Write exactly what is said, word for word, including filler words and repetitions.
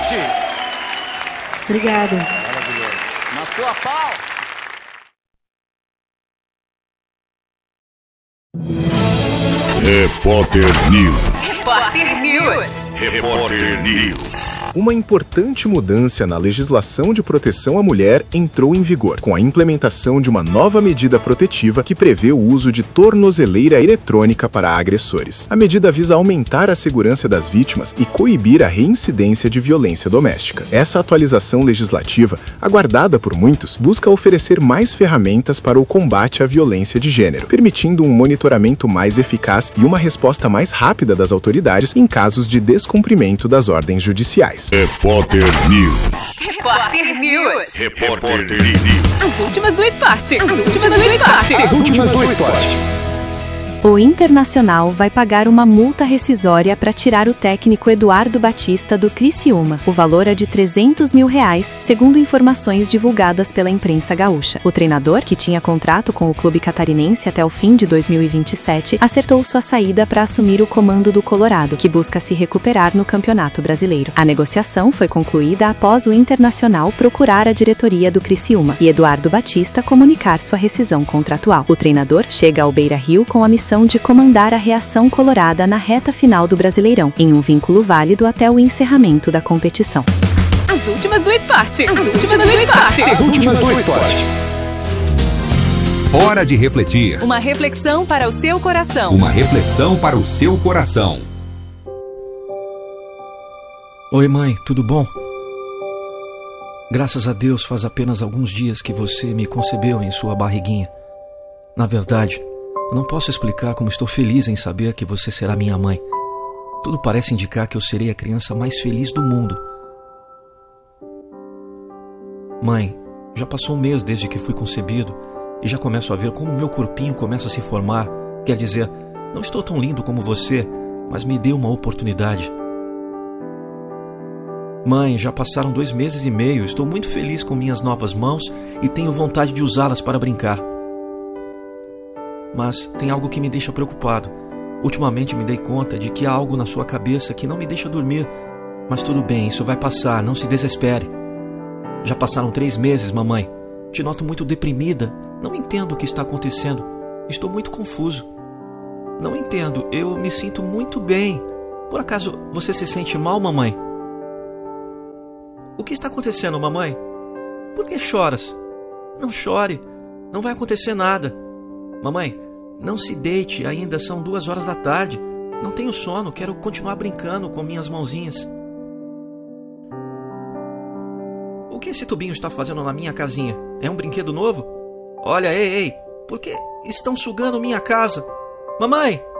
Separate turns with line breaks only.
Edith.
Obrigada.
Maravilhoso. Matou a pau.
Repórter News.
Repórter News.
Repórter News.
Uma importante mudança na legislação de proteção à mulher entrou em vigor, com a implementação de uma nova medida protetiva que prevê o uso de tornozeleira eletrônica para agressores. A medida visa aumentar a segurança das vítimas e coibir a reincidência de violência doméstica. Essa atualização legislativa, aguardada por muitos, busca oferecer mais ferramentas para o combate à violência de gênero, permitindo um monitoramento mais eficaz e uma resposta mais rápida das autoridades em casos de descumprimento das ordens judiciais.
Repórter News.
Repórter News.
Repórter News.
As últimas do esporte. As últimas do esporte.
As últimas do esporte.
O Internacional vai pagar uma multa rescisória para tirar o técnico Eduardo Batista do Criciúma. O valor é de trezentos mil reais, segundo informações divulgadas pela imprensa gaúcha. O treinador, que tinha contrato com o clube catarinense até o fim de dois mil e vinte e sete, acertou sua saída para assumir o comando do Colorado, que busca se recuperar no Campeonato Brasileiro. A negociação foi concluída após o Internacional procurar a diretoria do Criciúma e Eduardo Batista comunicar sua rescisão contratual. O treinador chega ao Beira-Rio com a missão de comandar a reação colorada na reta final do Brasileirão, em um vínculo válido até o encerramento da competição.
As últimas do esporte. As últimas do esporte.
As últimas do esporte.
Hora de refletir.
Uma reflexão para o seu coração.
Uma reflexão para o seu coração.
Oi, mãe, tudo bom? Graças a Deus faz apenas alguns dias que você me concebeu em sua barriguinha. Na verdade, eu não posso explicar como estou feliz em saber que você será minha mãe. Tudo parece indicar que eu serei a criança mais feliz do mundo. Mãe, já passou um mês desde que fui concebido e já começo a ver como meu corpinho começa a se formar. Quer dizer, não estou tão lindo como você, mas me dê uma oportunidade. Mãe, já passaram dois meses e meio, estou muito feliz com minhas novas mãos e tenho vontade de usá-las para brincar. Mas tem algo que me deixa preocupado. Ultimamente me dei conta de que há algo na sua cabeça que não me deixa dormir. Mas tudo bem, isso vai passar, não se desespere. Já passaram três meses, mamãe. Te noto muito deprimida. Não entendo o que está acontecendo. Estou muito confuso. Não entendo, eu me sinto muito bem. Por acaso você se sente mal, mamãe? O que está acontecendo, mamãe? Por que choras? Não chore, não vai acontecer nada. Mamãe, não se deite, ainda são duas horas da tarde. Não tenho sono, quero continuar brincando com minhas mãozinhas. O que esse tubinho está fazendo na minha casinha? É um brinquedo novo? Olha, ei, ei, por que estão sugando minha casa? Mamãe!